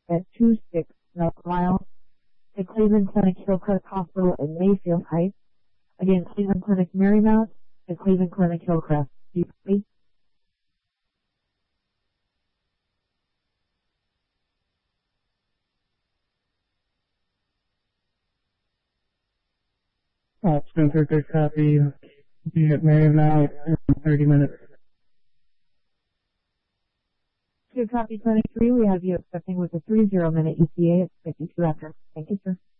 at 26 North Mile, to Cleveland Clinic Hillcrest Hospital in Mayfield Heights. Again, Cleveland Clinic Marymount to Cleveland Clinic Hillcrest. Do you copy? Spencer, good copy. Be at Marymount in 30 minutes. Good copy, Clinic 3. We have you expecting with a 30-minute ETA at 52 after. Thank you, sir.